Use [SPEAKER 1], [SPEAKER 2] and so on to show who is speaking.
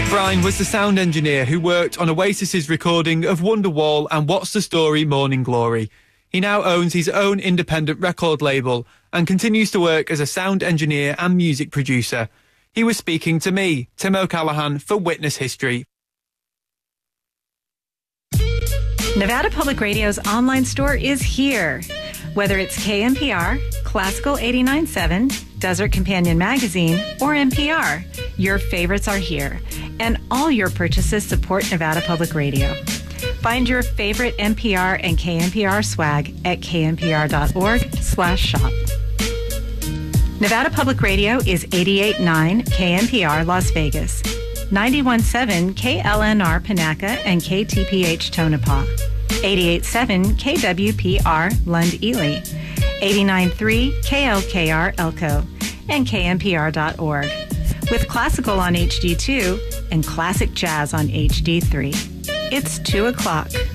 [SPEAKER 1] Brian was the sound engineer who worked on Oasis's recording of Wonderwall and What's the Story Morning Glory. He now owns his own independent record label and continues to work as a sound engineer and music producer. He was speaking to me, Tim O'Callaghan, for Witness History.
[SPEAKER 2] Nevada Public Radio's online store is here. Whether it's KNPR, Classical 89.7, Desert Companion Magazine, or NPR, your favorites are here. And all your purchases support Nevada Public Radio. Find your favorite NPR and KNPR swag at knpr.org/shop. Nevada Public Radio is 88.9 KNPR Las Vegas, 91.7 KLNR Panaca and KTPH Tonopah, 88.7 KWPR Lund Ely, 89.3 KLKR Elko, and KNPR.org, with classical on HD2 and classic jazz on HD3. It's 2 o'clock.